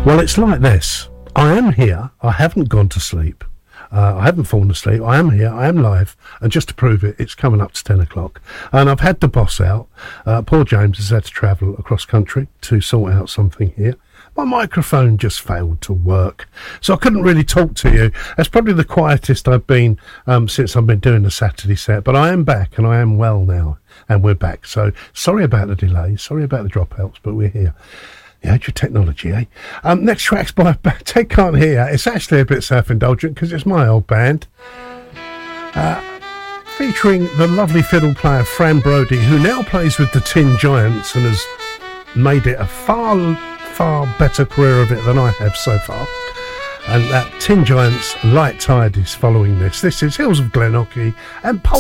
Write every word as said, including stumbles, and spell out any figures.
Well, it's like this. I am here. I haven't gone to sleep. Uh, I haven't fallen asleep. I am here. I am live. And just to prove it, it's coming up to ten o'clock. And I've had the boss out. Uh, poor James has had to travel across country to sort out something here. My microphone just failed to work, so I couldn't really talk to you. That's probably the quietest I've been um, since I've been doing the Saturday set, but I am back and I am well now, and we're back. So sorry about the delay, sorry about the dropouts, but we're here. The age of technology, eh? Um, next track's by Ted Can't Hear. It's actually a bit self-indulgent because it's my old band. Uh, featuring the lovely fiddle player Fran Brody, who now plays with the Tin Giants and has made it a far... far better career of it than I have so far. And that Tin Giants Light Tide is following this. This is Hills of Glenorchy and Pol-